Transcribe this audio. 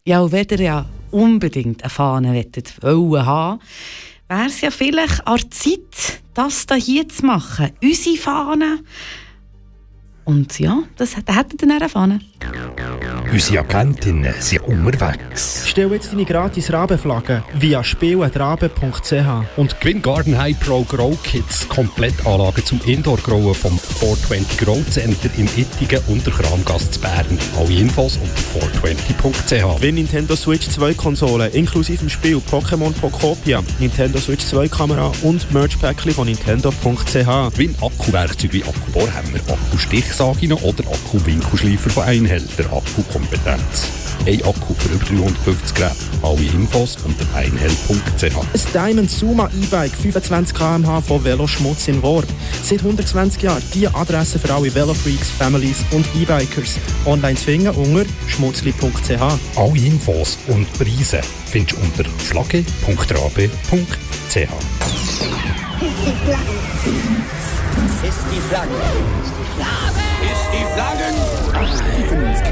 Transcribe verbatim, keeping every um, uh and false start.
Ja, und wenn ihr ja unbedingt eine Fahne wollt, wollen haben, wäre es ja vielleicht an der Zeit, das hier zu machen. Unsere Fahne. Und ja, das, da hättet ihr dann eine Fahne. Unsere Agentinnen sind unterwegs. Stell jetzt deine gratis Rabenflagge via spiel at rabe punkt c h und gewinn Garden High Pro Grow Kits, Komplettanlagen zum Indoor-Growen vom four twenty Grow Center in Ittigen und der Kramgasse zu Bern. Alle Infos unter four twenty punkt c h. Gewinn Nintendo Switch zwei Konsolen, inklusive dem Spiel Pokémon Pokopia, Nintendo Switch zwei Kamera und Merch-Päckchen von nintendo punkt c h. Gewinn Akkuwerkzeuge wie Akkubohrhammer, Akku-Stichsaginen oder Akku-Winkelschleifer von Einhälter, Akku-Kompetenz. Ein Akku für über dreihundertfünfzig Geräte. Alle Infos unter einhell punkt c h. Ein Diamond Zuma E-Bike fünfundzwanzig Kilometer pro Stunde von Veloschmutz in Worb. Seit hundertzwanzig Jahren die Adresse für alle Velofreaks, Families und E-Bikers. Online zu finden unter schmutzli punkt c h. Alle Infos und Preise findest du unter flagge punkt rabe punkt c h. Ist die Flagge. Ist die Flagge. Ist die Flagge.